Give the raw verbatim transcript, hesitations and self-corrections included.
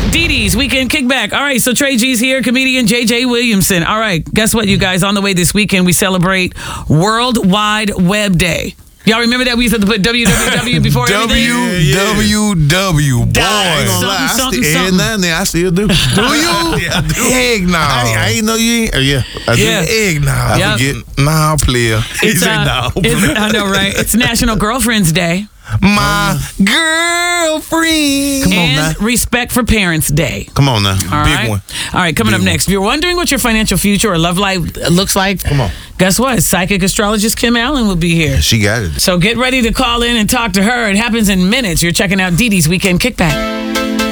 Dee Dee's Weekend Kickback. All right, so Trey G's here, comedian J J Williamson. All right, guess what, you guys? On the way this weekend, we celebrate World Wide Web Day. Y'all remember that we used to put W W W before everything? W W W, boy. Die. I ain't gonna Something, lie. I something, still, something. and now and then I still do. Do you? Yeah, I do. Heck no. I, I ain't know you ain't. Uh, yeah, I do. Yeah. Egg now. I Yep. forget. Nah, player. He It's, said uh, no. it's- I know, right? It's National Girlfriend's Day My girlfriend. Come on and now. Respect for Parents Day. Come on now. All Big right. one. All right, coming Big up one. next. If you're wondering what your financial future or love life looks like, Come on. guess what? Psychic astrologist Kim Allen will be here. She got it. So get ready to call in and talk to her. It happens in minutes. You're checking out Dee Dee's Weekend Kickback.